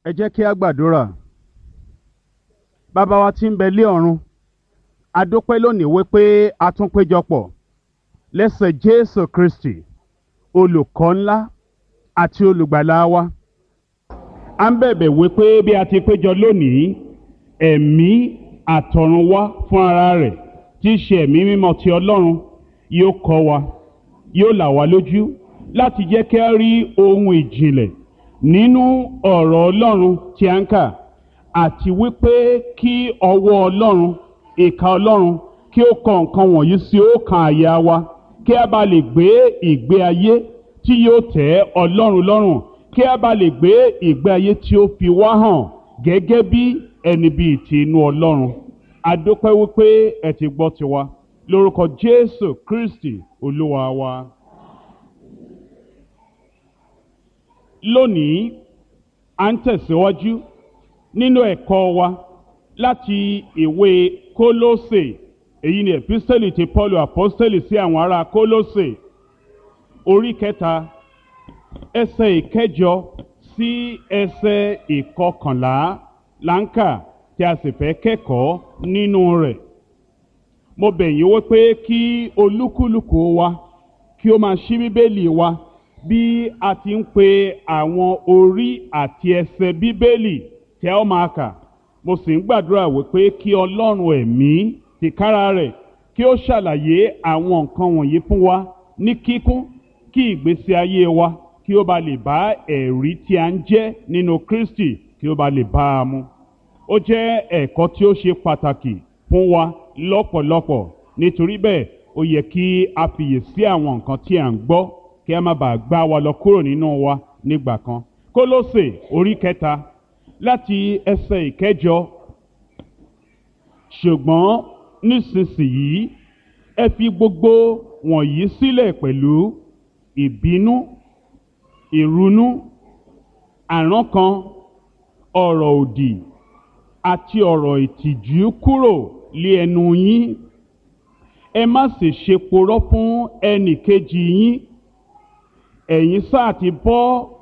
Ẹ jẹ́ kí a gbàdúrà. Bàbá wa tí ń bẹ lé ọ̀run, a dúpẹ́ lónìí wípé a tún péjọpọ̀ lẹ́sẹ̀ Jésù Kristi, olùkọ́ ńlá àti olùgbàlà wa. A ń bẹ̀bẹ̀ wípé bí a ti péjọ lónìí, ẹ̀mí àtọ̀run wá fún ara rẹ̀ tí í ṣe ẹ̀mí mímọ́ ti Ọlọ́run yóò kọ́ wa, yóò là wá lójú láti jẹ́ kí a rí ohun ìjìnlẹ̀ nínú ọ̀rọ̀ Ọlọ́run tí a ń kà, àti wípé kí ọwọ́ Ọlọ́run, ìka Ọlọ́run kí ó kọ nǹkan wọ̀nyí sí ọkàn àyà wa, kí a bá lè gbé ìgbé ayé tí yóò tẹ́ Ọlọ́run lọ́rùn, kí a bá lè gbé ìgbé ayé tí ó fi wá hàn gẹ́gẹ́ bí ẹni bíi ti inú Ọlọ́run. A dúpẹ́ wípé ẹ ti gbọ́ tiwa lórúkọ Jésù Kristi Olúwa wa. Lónìí, à ń tẹ̀síwájú nínú ẹ̀kọ́ wa láti ìwé Kólósè. Èyí ni ẹ̀písítẹ́lì ti Pọ́ọ̀lù àpọ́stẹ́lì sí àwọn ará Kólósè, orí 3, ẹsẹ̀ 8 sí ẹsẹ̀ 11 láǹkà tí a sì fẹ́ kẹ́kọ̀ọ́ nínú rẹ̀. Mo bẹ̀ yín wípé kí olúkúlùkù wa kí ó máa ṣí Bíbélì wa bí a ti ń pe àwọn orí àti ẹsẹ̀ Bíbélì tí a ó máa kà. Mo sì ń gbàdúrà wípé kí Ọlọ́run ẹ̀mí tìkára rẹ̀ kí ó ṣàlàyé àwọn nǹkan wọ̀nyí fún wa ní kíkún, kí ìgbésí ayé wa kí ó bá lè bá ẹ̀rí tí a ń jẹ́ nínú Kristi kí ó bá lè bá a mu. Ó jẹ́ ẹ̀kọ́ tí ó ṣe pàtàkì fún wa lọ́pọ̀lọpọ̀. Nítorí bẹ́ẹ̀, ó yẹ kí a fiyèsí àwọn nǹkan tí à ń gbọ́ kí a má bàa gbá wa lọ kúrò nínú wa nígbà kan. Kólósè orí 3 láti ẹsẹ̀ 8. Ṣùgbọ́n nísinsìnyí ẹ fi gbogbo wọ̀nyí sílẹ̀ pẹ̀lú ìbínú, ìrunú, àrankàn, ọ̀rọ̀ òdì àti ọ̀rọ̀ ìtìjú kúrò lé ẹnu yín. Ẹ má sì ṣe purọ́ fún ẹnì kejì yín. Ẹ̀yin sáà ti bọ́